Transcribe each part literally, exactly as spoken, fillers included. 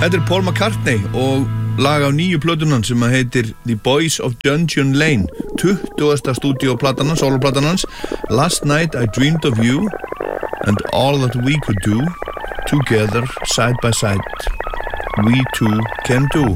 Þetta er Paul McCartney og lag af nýju plötunan sem heitir The Boys of Dungeon Lane, tuttugasta stúdíóplatan hans, soloplatan hans. Last night I dreamed of you and all that we could do together side by side we two can do.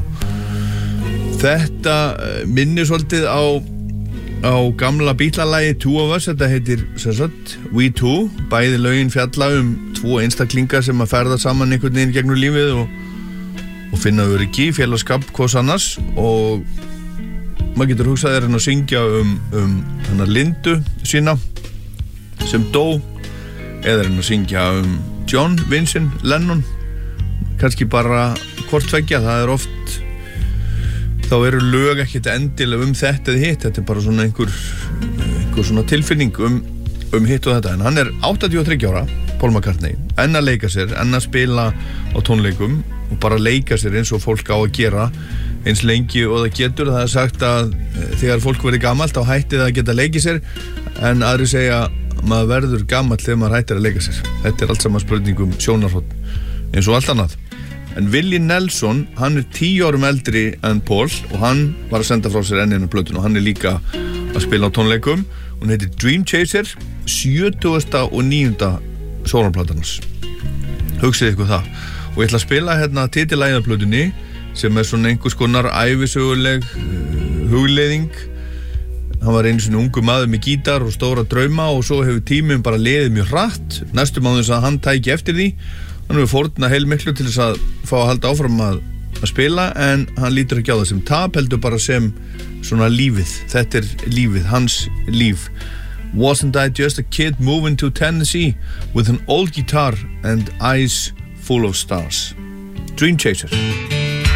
Þetta minnir svolítið á á gamla Beatles-lagi Two of Us. Þetta heitir sem sagt We Two. Bæði lögin fjalla um tvo einstaklingar sem að ferða saman einhvern veginn gegnum lífið og, og finna öryggi, félagskap, hvers annars, og maður getur hugsað þér hann að syngja um, um hana Lindu sína sem dó, eða hann að syngja um John Vincent Lennon, kannski bara hvort tveggja. Það er oft þá eru lög ekkert endilega um þetta eða hitt, þetta er bara svona einhver, einhver svona tilfinning um, um hitt og þetta. En hann er áttatíu og þriggja ára, Paul McCartney, enn að leika sér, enn að spila á tónleikum og bara leika sér eins og fólk á að gera eins lengi og það getur. Það er sagt að þegar fólk verður gamalt þá hætti það að geta leikið sér, en aðri segja maður verður gamall þegar maður hættir að leika sér. Þetta er allt saman spurning um sjónarhorn eins og allt annað. En Willie Nelson, hann er tíu árum eldri en Paul og hann var að senda frá sér enn einu plötun og hann er líka að spila á tónleikum. Hún heitir Dream Chaser, sjötugasta og níunda sólplatan hans. Hugsið ykkur það. Og ég ætla að spila hérna titillægið af plötunni sem er svona einhvers konar ævisöguleg uh, hugleiðing. Hann var einu sinni ungu maður með gítar og stóra drauma og svo hefur tíminn bara liðið mjög hratt. Næstum á þess að hann tæki eftir því. Hann hefur fórnað heilmiklu til þess að fá að halda áfram að, að spila, en hann lítur ekki á það sem tap, heldur bara sem svona lífið. Þetta er lífið, hans líf. Wasn't I just a kid moving to Tennessee with an old guitar and eyes full of stars? Dream Chaser.